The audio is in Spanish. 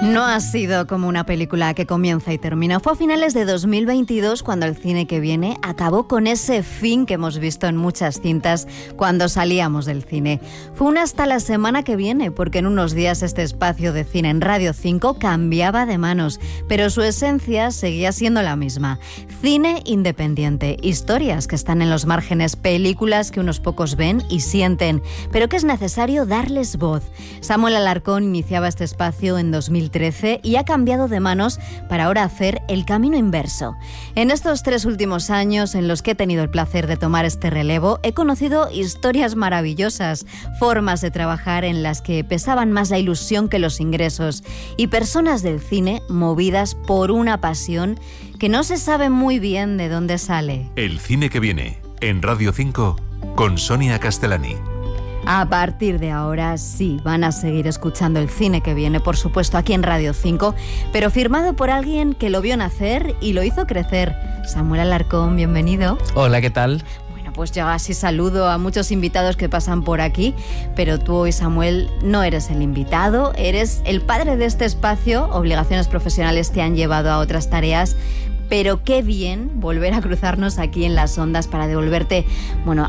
No ha sido como una película que comienza y termina. Fue a finales de 2022 cuando el cine que viene acabó con ese fin que hemos visto en muchas cintas cuando salíamos del cine. Fue una hasta la semana que viene, porque en unos días este espacio de cine en Radio 5 cambiaba de manos, pero su esencia seguía siendo la misma. Cine independiente, historias que están en los márgenes, películas que unos pocos ven y sienten, pero que es necesario darles voz. Samuel Alarcón iniciaba este espacio en 2013 y ha cambiado de manos para ahora hacer el camino inverso. En estos 3 últimos años en los que he tenido el placer de tomar este relevo, he conocido historias maravillosas, formas de trabajar en las que pesaban más la ilusión que los ingresos y personas del cine movidas por una pasión que no se sabe muy bien de dónde sale. El cine que viene en Radio 5 con Sonia Castellani. A partir de ahora sí, van a seguir escuchando el cine que viene, por supuesto, aquí en Radio 5, pero firmado por alguien que lo vio nacer y lo hizo crecer. Samuel Alarcón, bienvenido. Hola, ¿qué tal? Bueno, pues yo así saludo a muchos invitados que pasan por aquí, pero tú hoy, Samuel, no eres el invitado, eres el padre de este espacio. Obligaciones profesionales te han llevado a otras tareas, pero qué bien volver a cruzarnos aquí en las ondas para devolverte, bueno,